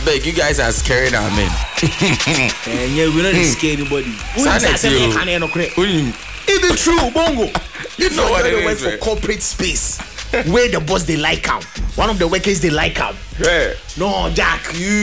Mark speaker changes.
Speaker 1: beg, you guys are scaring our men.
Speaker 2: And yeah, we don't scare anybody. Even true, Bongo.
Speaker 1: You know what it
Speaker 2: work
Speaker 1: is,
Speaker 2: for
Speaker 1: man.
Speaker 2: corporate space. Where the boss they like him. One of the workers they like him.
Speaker 1: Yeah.
Speaker 2: No, Jack, you